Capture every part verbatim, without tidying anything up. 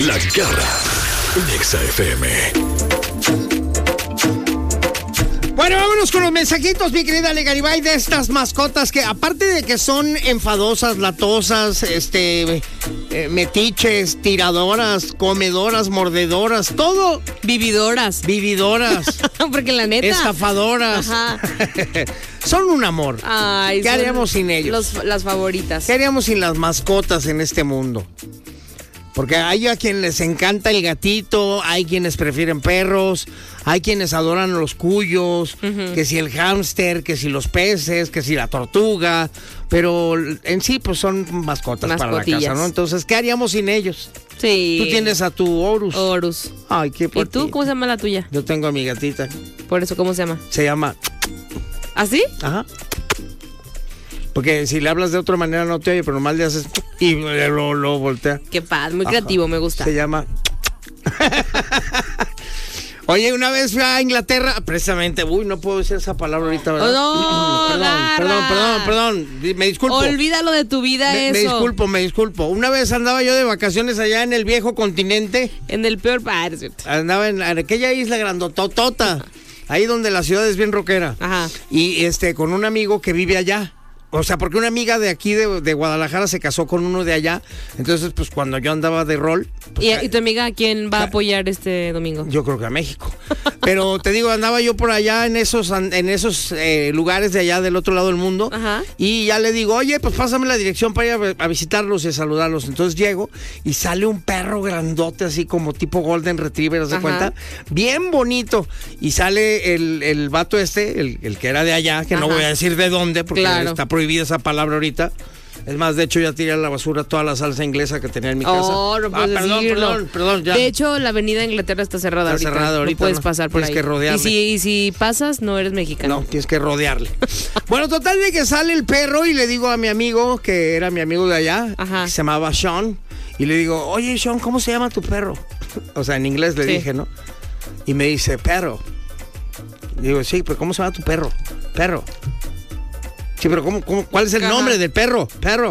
La Garra en Exa F M. Bueno, vámonos con los mensajitos, mi querida Legaribay, de estas mascotas que, aparte de que son enfadosas, latosas, este, eh, metiches, tiradoras, comedoras, mordedoras, todo. Vividoras. Vividoras. Porque la neta. Estafadoras. Ajá. Son un amor. Ay, ¿Qué haríamos sin ellos? Los, las favoritas. ¿Qué haríamos sin las mascotas en este mundo? Porque hay a quienes les encanta el gatito, hay quienes prefieren perros, hay quienes adoran los cuyos, uh-huh. que si el hámster, que si los peces, que si la tortuga, pero en sí pues son mascotas para la casa, ¿no? Entonces, ¿qué haríamos sin ellos? Sí. Tú tienes a tu Horus. Horus. Ay, qué ¿Y tú? ¿Cómo se llama la tuya? Yo tengo a mi gatita. Por eso, ¿cómo se llama? Se llama... ¿Ah, sí? Ajá. Porque si le hablas de otra manera no te oye, pero nomás le haces y lo, lo voltea. Qué paz, muy creativo, Ajá. me gusta. Se llama... Oye, una vez fui a Inglaterra, precisamente, uy, no puedo decir esa palabra ahorita, ¿verdad? Oh, no, perdón, Garra. perdón, perdón, perdón, me disculpo. Olvídalo de tu vida, me, eso. Me disculpo, me disculpo. Una vez andaba yo de vacaciones allá en el viejo continente. En el peor país. Andaba en, en aquella isla grandototota, ahí donde la ciudad es bien rockera. Ajá. Y este, con un amigo que vive allá. O sea, porque una amiga de aquí de, de Guadalajara se casó con uno de allá. Entonces, pues cuando yo andaba de rol. Pues, ¿Y, ¿Y tu amiga a quién va a apoyar este domingo? Yo creo que a México. Pero te digo, andaba yo por allá en esos, en esos eh, lugares de allá del otro lado del mundo. Ajá. Y ya le digo, oye, pues pásame la dirección para ir a, a visitarlos y a saludarlos. Entonces llego y sale un perro grandote, así como tipo Golden Retriever, ¿se cuenta? Bien bonito. Y sale el, el vato este, el, el que era de allá, que Ajá. no voy a decir de dónde, porque claro. está prohibida esa palabra ahorita. Es más, de hecho ya tiré a la basura toda la salsa inglesa que tenía en mi casa. Oh, no puedes ah, perdón, decirlo. perdón, perdón, ya. De hecho, la avenida Inglaterra está cerrada está ahorita. cerrada ahorita. No puedes no, pasar por tienes ahí. que rodearle. Y si, y si pasas, no eres mexicano. No, tienes que rodearle. Bueno, total de que sale el perro y le digo a mi amigo, que era mi amigo de allá, Ajá. que se llamaba Sean, y le digo, oye, Sean, ¿cómo se llama tu perro? O sea, en inglés le sí. dije, ¿no? Y me dice, perro. Digo, sí, pero ¿cómo se llama tu perro? Perro. Sí, pero ¿cómo, cómo, ¿cuál es el Ajá. nombre del perro? Perro.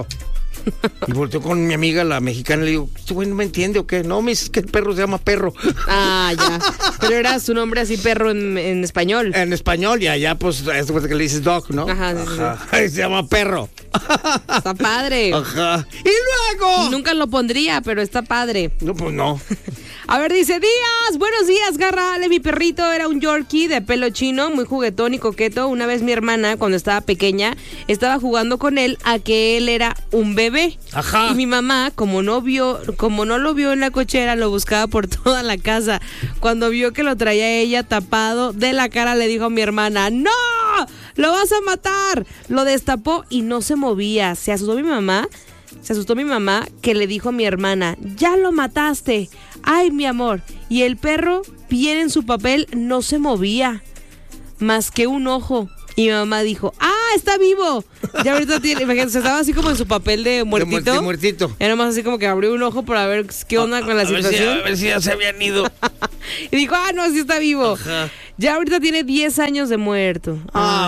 Y volteó con mi amiga, la mexicana, y le digo, ¿este güey no me entiende o qué? No, me dice que el perro se llama perro. Ah, ya. Pero era su nombre así, perro, en, en español. En español, y allá, pues, es que le dices dog, ¿no? Ajá, sí, Ajá. Sí. Se llama perro. Está padre. Ajá. Y luego... Nunca lo pondría, pero está padre. No, pues no. A ver, dice, días, buenos días, Garrale, mi perrito era un Yorkie de pelo chino, muy juguetón y coqueto. Una vez mi hermana, cuando estaba pequeña, estaba jugando con él a que él era un bebé. Ajá. Y mi mamá, como no vio, como no lo vio en la cochera, lo buscaba por toda la casa. Cuando vio que lo traía ella tapado de la cara, le dijo a mi hermana, ¡no! ¡Lo vas a matar! Lo destapó y no se movía. Se asustó mi mamá. Se asustó mi mamá que le dijo a mi hermana, ¡ya lo mataste! ¡Ay, mi amor! Y el perro, bien en su papel, no se movía. Más que un ojo. Y mi mamá dijo, ¡ah, está vivo! Ya ahorita tiene, imagínate, estaba así como en su papel de muertito. De muertito. Era más así como que abrió un ojo para ver qué onda a, con la a situación. Ver si, a ver si ya se habían ido. Y dijo, ¡ah, no, sí está vivo! Ajá. Ya ahorita tiene diez años de muerto.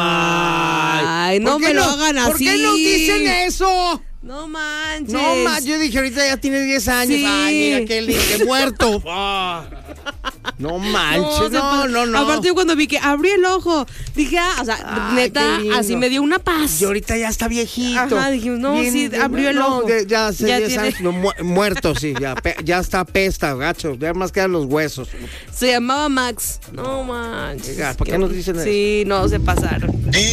¡Ay! Ay no me lo no, hagan así. ¿Por qué no dicen eso? No manches. No manches, yo dije ahorita ya tiene diez años. Sí. Ay, mira que, que muerto. Oh. No manches, no, no, no, no. Aparte yo cuando vi que abrí el ojo, dije, ah, o sea, Ay, neta, así me dio una paz. Y ahorita ya está viejito. Ajá, dijimos, no, Bien, sí, abrió el no, ojo. De, ya hace ya diez tiene... años, no, mu muerto, sí, ya, pe ya está pesta, gacho, ya más quedan los huesos. Se llamaba Max. No manches. Oiga, ¿por qué nos dicen eso? Sí, no, se pasaron.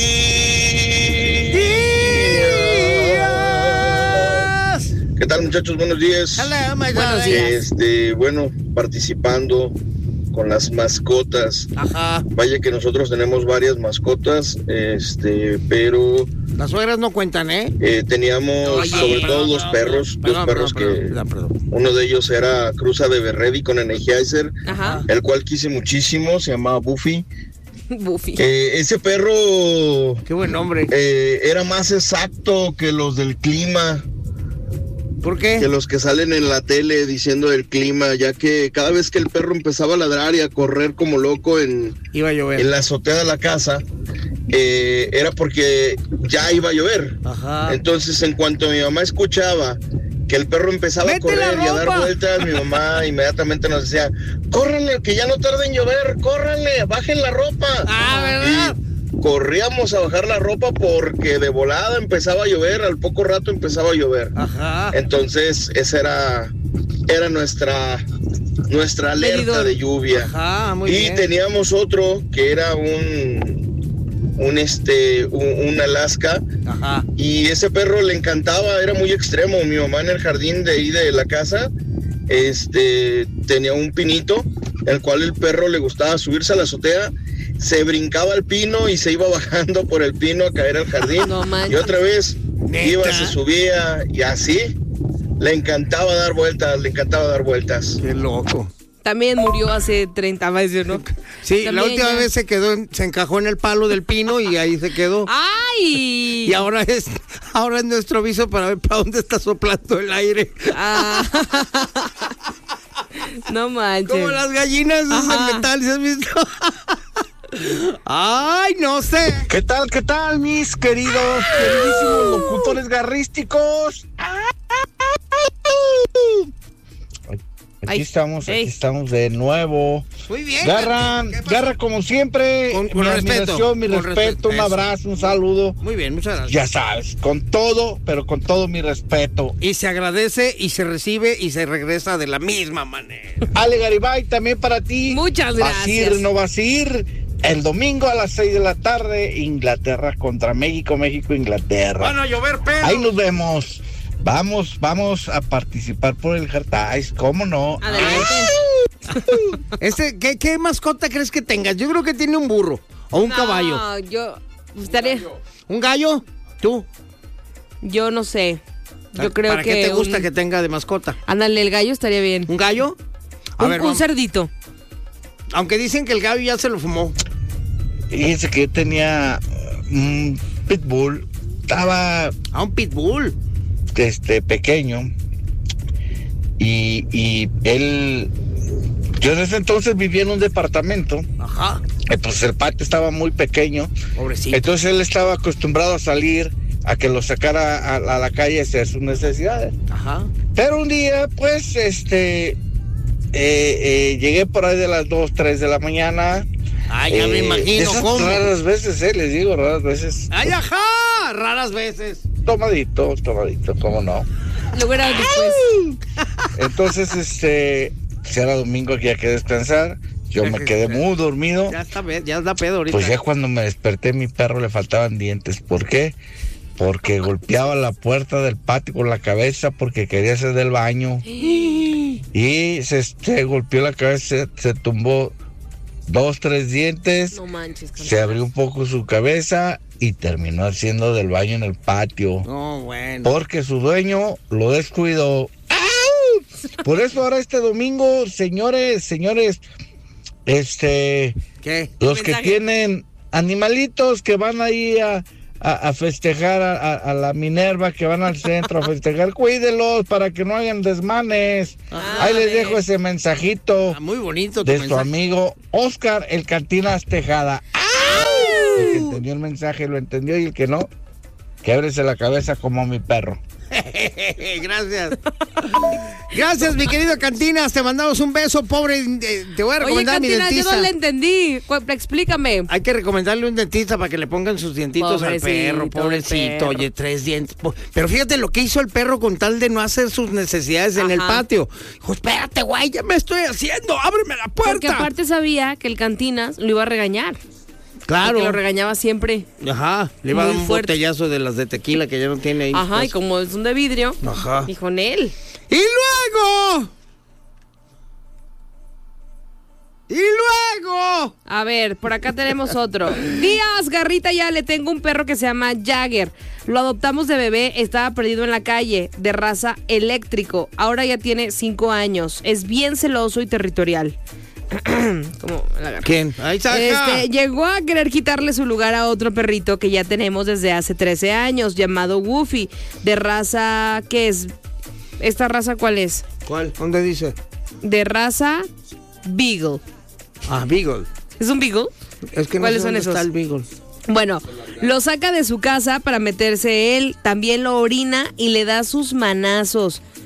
¿Qué tal, muchachos? Buenos días. Hello, my Buenos días. Este, bueno, participando con las mascotas. Ajá. Vaya que nosotros tenemos varias mascotas, este, pero las suegras no cuentan, ¿eh? eh teníamos Oye, sobre perdón, todo dos perdón, perros, perdón, dos perros perdón, que perdón, perdón, perdón. uno de ellos era cruza de Berredi con Energizer, Ajá. el cual quise muchísimo, se llamaba Buffy. Buffy. Eh, ese perro, qué buen nombre. Eh, era más exacto que los del clima. ¿Por qué? Que los que salen en la tele diciendo el clima, ya que cada vez que el perro empezaba a ladrar y a correr como loco en, iba a llover. en la azotea de la casa, eh, era porque ya iba a llover. Ajá. Entonces, en cuanto mi mamá escuchaba que el perro empezaba ¡Mete a correr y a dar vueltas, mi mamá inmediatamente nos decía, córranle, que ya no tarda en llover, córranle, bajen la ropa. Ah, ¿verdad? Y corríamos a bajar la ropa porque de volada empezaba a llover, al poco rato empezaba a llover. Ajá. Entonces, esa era, era nuestra, nuestra alerta Medidor. de lluvia. Ajá, muy y bien. teníamos otro que era un, un este, un, un Alaska. Ajá. Y ese perro le encantaba, era muy extremo. Mi mamá en el jardín de ahí de la casa, este, tenía un pinito, el cual el perro le gustaba subirse a la azotea, se brincaba al pino y se iba bajando por el pino a caer al jardín. No manches. Y otra vez ¿Neta? iba, se subía y así. Le encantaba dar vueltas, le encantaba dar vueltas. Qué loco. También murió hace treinta meses, ¿no? Sí, También la última ya. vez se quedó, en- se encajó en el palo del pino y ahí se quedó. ¡Ay! Y ahora es, ahora es nuestro aviso para ver para dónde está soplando el aire. Ah. No manches. Como las gallinas esos Ajá. de metal, ¿sí has visto? Ay, no sé. ¿Qué tal, qué tal, mis queridos, queridísimos locutores garrísticos? Aquí Ay, estamos, ey. aquí estamos de nuevo. Muy bien. Garra, ¿Qué pasó? Garra como siempre, Con- con mi respeto, admiración, mi con respeto, respeto, un eso. abrazo, un saludo. Muy bien, muchas gracias. Ya sabes, con todo, pero con todo mi respeto. Y se agradece y se recibe y se regresa de la misma manera. Ale Garibay, también para ti. Muchas ¿Vas a ir, gracias. no vas a ir? El domingo a las seis de la tarde, Inglaterra contra México, México, Inglaterra. Van a llover pelos. Ahí nos vemos. Vamos, vamos a participar por el Jartais, ¿cómo no? Adelante. Este, ¿qué, ¿Qué mascota crees que tengas? Yo creo que tiene un burro o un No, caballo. yo estaría, ¿Un gallo? ¿Tú? yo no sé. Yo creo ¿Para que qué te gusta un- que tenga de mascota? Ándale, el gallo estaría bien. ¿Un gallo? A Un, ver, un vamos. cerdito. Aunque dicen que el gallo ya se lo fumó. Fíjense que yo tenía uh, un pitbull, estaba A un pitbull. este pequeño y, y él, yo en ese entonces vivía en un departamento, Ajá. entonces el patio estaba muy pequeño, Pobrecito. entonces él estaba acostumbrado a salir, a que lo sacara a, a la calle a hacer sus necesidades. Ajá. Pero un día, pues, este, eh, eh, llegué por ahí de las dos, tres de la mañana. Ay, ya me Eh, imagino esas cómo. raras veces, eh, les digo, raras veces. Ay, ajá. Raras veces. Tomadito, tomadito, cómo no. Luego era después. Entonces, este, si era domingo que había que descansar, yo me quedé muy dormido. Ya está, pe- ya está pedo ahorita. Pues ya cuando me desperté, mi perro le faltaban dientes. ¿Por qué? Porque golpeaba la puerta del patio con la cabeza porque quería hacer del baño. Y se este, golpeó la cabeza, se, se tumbó dos, tres dientes. No manches. Se abrió un poco su cabeza y terminó haciendo del baño en el patio. No, bueno. Porque su dueño lo descuidó. ¡Au! Por eso ahora este domingo, señores, señores, este, ¿Qué? los que mensaje? tienen animalitos que van ahí a, a, a festejar a, a- a la Minerva, que van al centro a festejar, cuídelos para que no hayan desmanes. Ah, Ahí les ve. dejo ese mensajito Ah, muy bonito tu de su mensaje. amigo Oscar, el Cantinas Tejada. El que entendió el mensaje lo entendió y el que no, québrese la cabeza como mi perro. Gracias. Gracias, mi querido Cantinas. Te mandamos un beso, pobre. eh, Te voy a Oye, recomendar a mi Cantina, yo dentista. no le entendí. Cu- Explícame. Hay que recomendarle un dentista para que le pongan sus dientitos Pobrecito, al perro, el pobrecito. perro. Oye, tres dientes. Po- Pero fíjate lo que hizo el perro con tal de no hacer sus necesidades en el Ajá. patio. Dijo, espérate, güey, ya me estoy haciendo. Ábreme la puerta. Porque aparte sabía que el Cantinas lo iba a regañar. claro. Porque lo regañaba siempre. Ajá. Le iba a dar Muy un fuerte. botellazo de las de tequila que ya no tiene ahí. Ajá, y Pues. como es un de vidrio, Ajá. dijo en él. ¡Y luego! ¡Y luego! A ver, por acá tenemos otro. Díaz, Garrita, ya le tengo un perro que se llama Jagger. Lo adoptamos de bebé, estaba perdido en la calle, de raza eléctrico. Ahora ya tiene cinco años. Es bien celoso y territorial. Como la agarré. ¿Quién? Ahí está. Este, llegó a querer quitarle su lugar a otro perrito que ya tenemos desde hace trece años, llamado Goofy, de raza, ¿qué es? ¿Esta raza cuál es? ¿Cuál? ¿Dónde dice? De raza Beagle. Ah, Beagle. ¿Es un Beagle? Es que no ¿Cuáles sé son dónde esos? está el Beagle. Bueno, lo saca de su casa para meterse él, también lo orina y le da sus manazos.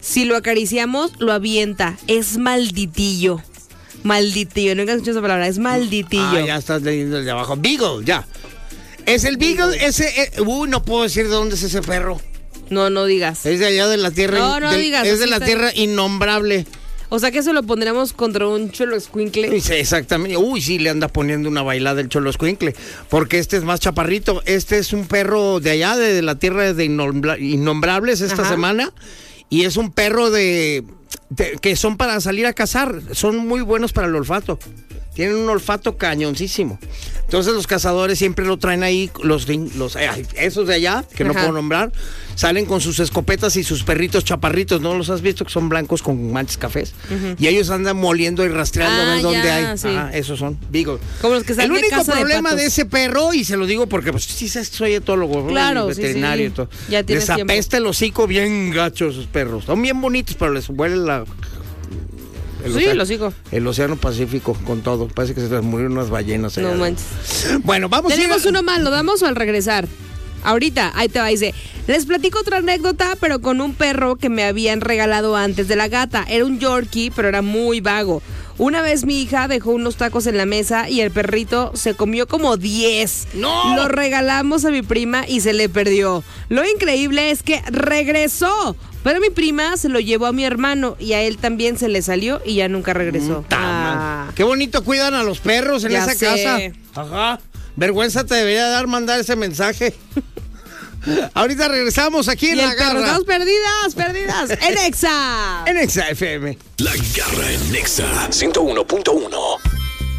Si lo acariciamos, lo avienta. Es malditillo. Malditillo, nunca he escuchado esa palabra, es malditillo. Ah, ya estás leyendo el de abajo. Beagle, ya. Es el Beagle, ese... Eh, uy, no puedo decir de dónde es ese perro. No, no digas. Es de allá de la tierra... No, no del, digas. Es de la está... tierra innombrable. O sea que eso lo pondremos contra un cholo escuincle. Sí, exactamente. Uy, sí, le anda poniendo una bailada el cholo escuincle. Porque este es más chaparrito. Este es un perro de allá, de la tierra de innombrables esta Ajá. semana. Y es un perro de... De, que son para salir a cazar, son muy buenos para el olfato, tienen un olfato cañoncísimo. Entonces los cazadores siempre lo traen ahí, los, los eh, esos de allá, que Ajá. no puedo nombrar, salen con sus escopetas y sus perritos chaparritos, ¿no los has visto? Que son blancos con manchas cafés. Uh-huh. Y ellos andan moliendo y rastreando ah, a ver dónde ya, hay. Sí. Ajá, esos son Beagle. Como los que salen El único de casa problema de, de ese perro, y se lo digo porque pues sí soy etólogo, claro, veterinario sí, sí. y todo. Ya les apesta el hocico bien gacho esos perros. Son bien bonitos, pero les huele la... El sí, océano, el hocico. El océano Pacífico con todo. Parece que se les murieron unas ballenas. No manches. Bueno, vamos Tenemos a ir a... uno más, ¿lo damos o al regresar? Ahorita, ahí te va, dice. Les platico otra anécdota, pero con un perro que me habían regalado antes de la gata. Era un Yorkie, pero era muy vago. Una vez mi hija dejó unos tacos en la mesa y el perrito se comió como diez. ¡No! Lo regalamos a mi prima y se le perdió. Lo increíble es que regresó. Pero mi prima se lo llevó a mi hermano y a él también se le salió y ya nunca regresó. Ah. Qué bonito cuidan a los perros en ya esa sé. casa. Ajá. Vergüenza te debería dar mandar ese mensaje. Ahorita regresamos aquí en y La Garra. Estamos perdidas, perdidas. En Exa. En Exa F M. La Garra en Exa ciento uno punto uno.